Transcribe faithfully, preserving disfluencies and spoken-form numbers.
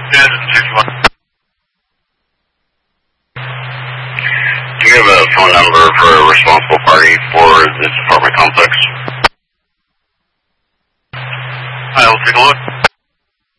fifty-one. Do you have a phone number for a responsible party for this apartment complex? I will take a look.